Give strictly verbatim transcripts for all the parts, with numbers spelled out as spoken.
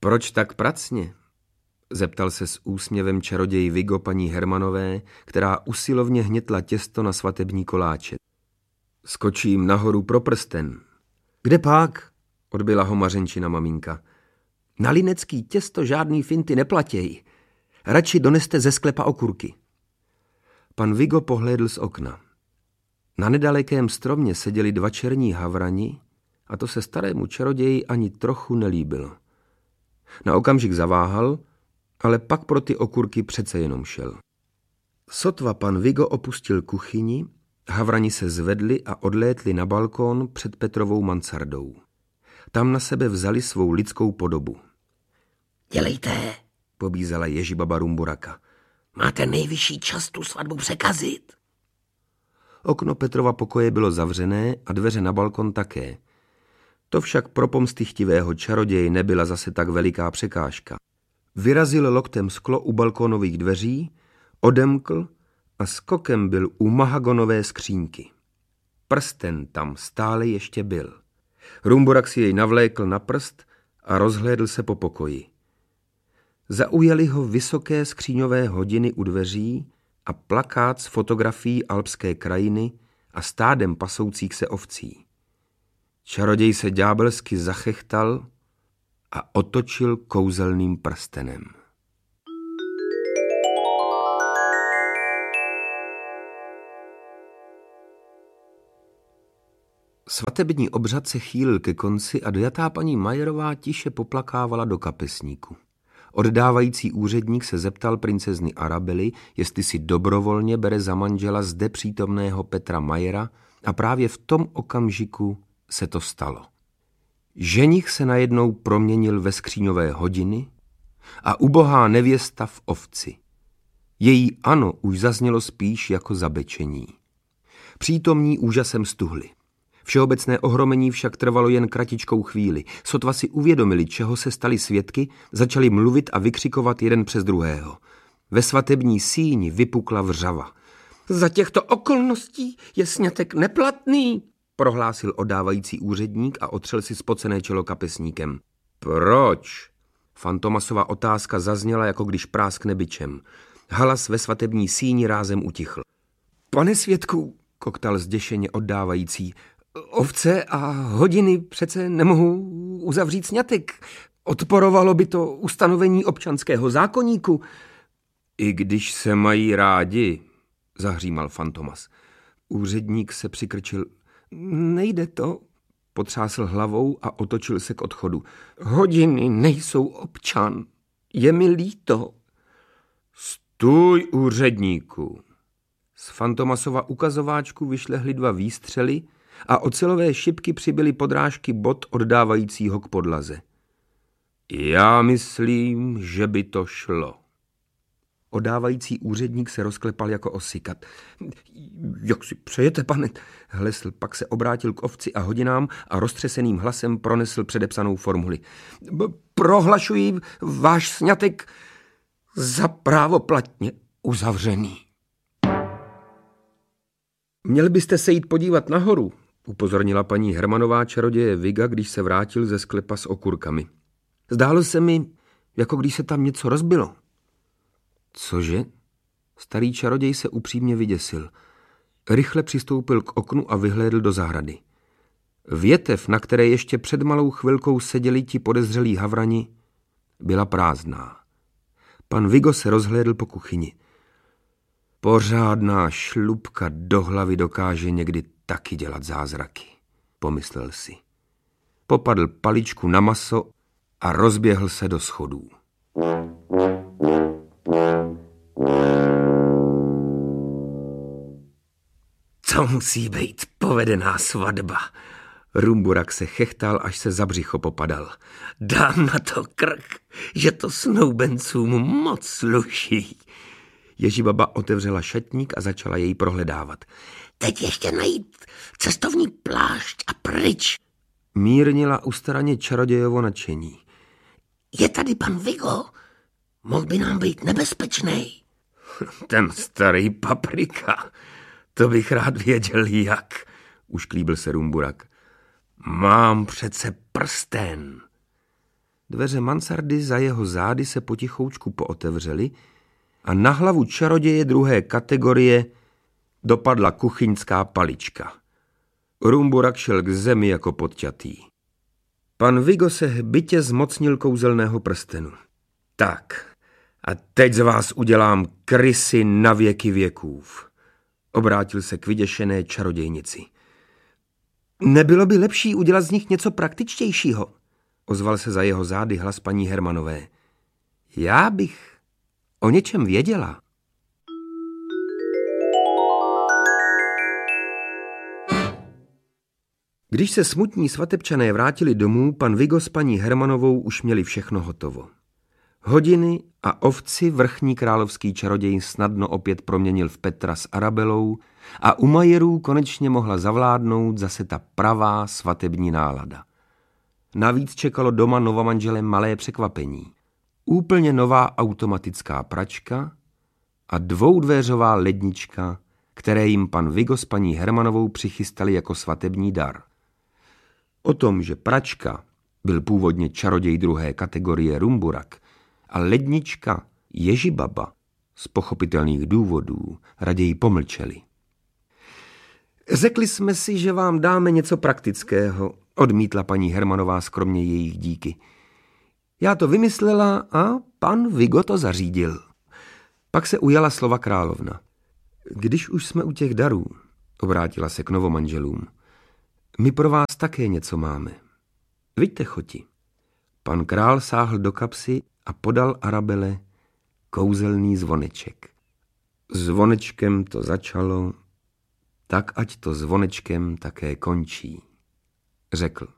Proč tak pracně? Zeptal se s úsměvem čaroděj Vigo paní Hermanové, která usilovně hnětla těsto na svatební koláče. Skočím nahoru pro prsten. Kde pak? Odbyla ho Mařenčina maminka. Na linecký těsto žádný finty neplatěj. Radši doneste ze sklepa okurky. Pan Vigo pohlédl z okna. Na nedalekém stromě seděli dva černí havrani a to se starému čaroději ani trochu nelíbilo. Na okamžik zaváhal, ale pak pro ty okurky přece jenom šel. Sotva pan Vigo opustil kuchyni, havrani se zvedli a odlétli na balkón před Petrovou mansardou. Tam na sebe vzali svou lidskou podobu. Dělejte, pobízela Ježibaba Rumburaka. Máte nejvyšší čas tu svatbu překazit. Okno Petrova pokoje bylo zavřené a dveře na balkon také. To však pro pomstychtivého čaroděje nebyla zase tak veliká překážka. Vyrazil loktem sklo u balkónových dveří, odemkl a skokem byl u mahagonové skřínky. Prsten tam stále ještě byl. Rumburak si jej navlékl na prst a rozhlédl se po pokoji. Zaujaly ho vysoké skříňové hodiny u dveří a plakát s fotografií alpské krajiny a stádem pasoucích se ovcí. Čaroděj se ďábelsky zachechtal a otočil kouzelným prstenem. Svatební obřad se chýlil ke konci a dojatá paní Majerová tiše poplakávala do kapesníku. Oddávající úředník se zeptal princezny Arabely, jestli si dobrovolně bere za manžela zde přítomného Petra Majera, a právě v tom okamžiku se to stalo. Ženich se najednou proměnil ve skříňové hodiny a ubohá nevěsta v ovci. Její ano už zaznělo spíš jako zabečení. Přítomní úžasem stuhli. Všeobecné ohromení však trvalo jen kratičkou chvíli. Sotva si uvědomili, čeho se stali svědky, začali mluvit a vykřikovat jeden přes druhého. Ve svatební síni vypukla vřava. Za těchto okolností je sňatek neplatný, prohlásil oddávající úředník a otřel si spocené čelo kapesníkem. Proč? Fantomasova otázka zazněla, jako když práskne bičem. Halas ve svatební síni rázem utichl. Pane svědku, koktal zděšeně oddávající, ovce a hodiny přece nemohou uzavřít sňatek. Odporovalo by to ustanovení občanského zákoníku. I když se mají rádi, zahřímal Fantomas. Úředník se přikrčil. Nejde to, potřásl hlavou a otočil se k odchodu. Hodiny nejsou občan. Je mi líto. Stůj, úředníku. Z Fantomasova ukazováčku vyšlehly dva výstřely a ocelové šipky přibyly podrážky bot oddávajícího k podlaze. Já myslím, že by to šlo. Oddávající úředník se rozklepal jako osykat. Jak si přejete, pane? Hlesl, pak se obrátil k ovci a hodinám a roztřeseným hlasem pronesl předepsanou formuli. Prohlašuji váš sňatek za právoplatně uzavřený. Měl byste se jít podívat nahoru, upozornila paní Hermanová čaroděje Viga, když se vrátil ze sklepa s okurkami. Zdálo se mi, jako když se tam něco rozbilo. Cože? Starý čaroděj se upřímně vyděsil. Rychle přistoupil k oknu a vyhlédl do zahrady. Větev, na které ještě před malou chvilkou seděli ti podezřelí havrani, byla prázdná. Pan Vigo se rozhlédl po kuchyni. Pořádná šlupka do hlavy dokáže někdy taky dělat zázraky, pomyslel si. Popadl paličku na maso a rozběhl se do schodů. To musí být povedená svatba. Rumburak se chechtal, až se za břicho popadal. Dám na to krk, že to snoubencům moc sluší. Ježibaba otevřela šatník a začala jej prohledávat. Teď ještě najít cestovní plášť a pryč. Mírnila ustaraně čarodějovo nadšení. Je tady pan Vigo? Mohl by nám být nebezpečný. Ten starý paprika. To bych rád věděl jak, ušklíbil se Rumburak. Mám přece prsten. Dveře mansardy za jeho zády se potichoučku pootevřely a na hlavu čaroděje druhé kategorie dopadla kuchyňská palička. Rumburak šel k zemi jako podťatý. Pan Vigo se hbitě zmocnil kouzelného prstenu. Tak, a teď z vás udělám krysy na věky věkův. Obrátil se k vyděšené čarodějnici. Nebylo by lepší udělat z nich něco praktičtějšího? Ozval se za jeho zády hlas paní Hermanové. Já bych o něčem věděla. Když se smutní svatebčané vrátili domů, pan Vigo s paní Hermanovou už měli všechno hotovo. Hodiny a ovci vrchní královský čaroděj snadno opět proměnil v Petra s Arabelou a u Majerů konečně mohla zavládnout zase ta pravá svatební nálada. Navíc čekalo doma novomanželem malé překvapení. Úplně nová automatická pračka a dvoudvéřová lednička, které jim pan Vigo s paní Hermanovou přichystali jako svatební dar. O tom, že pračka byl původně čaroděj druhé kategorie Rumburak a lednička Ježibaba z pochopitelných důvodů raději pomlčeli. Řekli jsme si, že vám dáme něco praktického, odmítla paní Hermanová skromně jejich díky. Já to vymyslela a pan Vigo to zařídil. Pak se ujala slova královna. Když už jsme u těch darů, obrátila se k novomanželům, my pro vás také něco máme. Viďte, choti. Pan král sáhl do kapsy a podal Arabele kouzelný zvoneček. Zvonečkem to začalo, tak ať to zvonečkem také končí, řekl.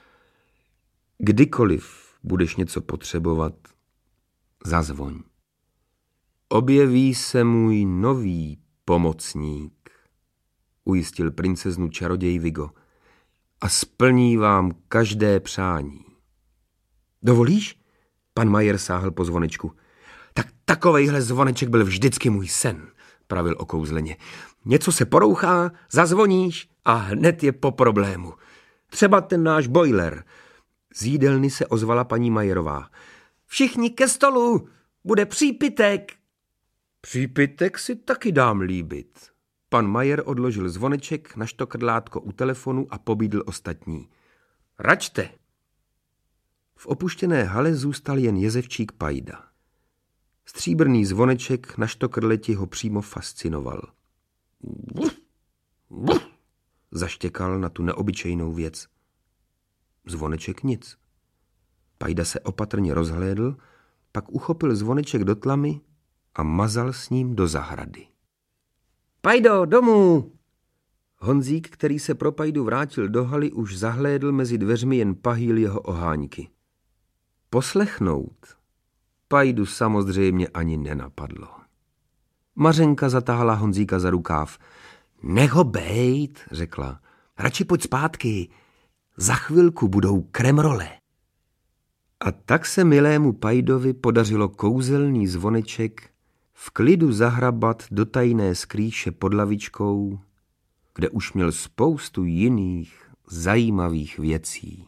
Kdykoliv budeš něco potřebovat, zazvoň. Objeví se můj nový pomocník, ujistil princeznu čaroděj Vigo, a splní vám každé přání. Dovolíš? Pan Majer sáhl po zvonečku. Tak takovejhle zvoneček byl vždycky můj sen, pravil okouzleně. Něco se porouchá, zazvoníš a hned je po problému. Třeba ten náš bojler. Z jídelny se ozvala paní Majerová. Všichni ke stolu, bude přípitek. Přípitek si taky dám líbit. Pan Majer odložil zvoneček na štokrlátko u telefonu a pobídl ostatní. Račte! V opuštěné hale zůstal jen jezevčík Pajda. Stříbrný zvoneček na štokrleti ho přímo fascinoval. Vuf, vuf, zaštěkal na tu neobyčejnou věc. Zvoneček nic. Pajda se opatrně rozhlédl, pak uchopil zvoneček do tlamy a mazal s ním do zahrady. Pajdo, domů! Honzík, který se pro Pajdu vrátil do haly, už zahlédl mezi dveřmi jen pahýl jeho oháňky. Poslechnout Pajdu samozřejmě ani nenapadlo. Mařenka zatáhla Honzíka za rukáv. Nech ho bejt, řekla. Radši pojď zpátky. Za chvilku budou kremrole. A tak se milému Pajdovi podařilo kouzelný zvoneček v klidu zahrabat do tajné skrýše pod lavičkou, kde už měl spoustu jiných zajímavých věcí.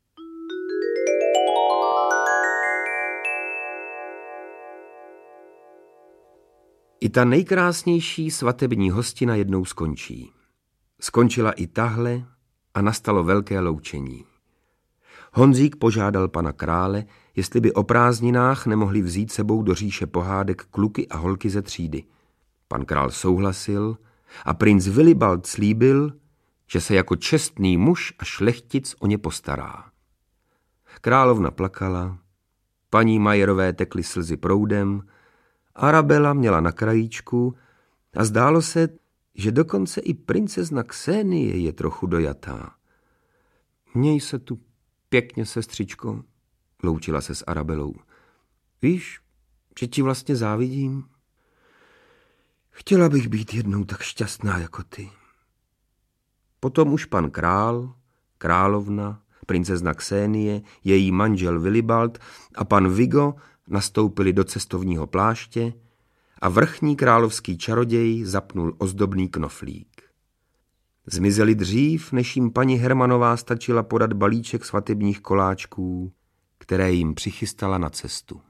I ta nejkrásnější svatební hostina jednou skončí. Skončila i tahle a nastalo velké loučení. Honzík požádal pana krále, jestli by o prázdninách nemohli vzít sebou do říše pohádek kluky a holky ze třídy. Pan král souhlasil a princ Vilibald slíbil, že se jako čestný muž a šlechtic o ně postará. Královna plakala, paní Majerové tekly slzy proudem, Arabela měla na krajíčku a zdálo se, že dokonce i princezna Ksenie je trochu dojatá. Měj se tu pěkně, sestřičko, loučila se s Arabelou. Víš, že ti vlastně závidím? Chtěla bych být jednou tak šťastná jako ty. Potom už pan král, královna, princezna Ksenie, její manžel Vilibald a pan Vigo nastoupili do cestovního pláště a vrchní královský čaroděj zapnul ozdobný knoflík. Zmizeli dřív, než jim paní Hermanová stačila podat balíček svatebních koláčků, které jim přichystala na cestu.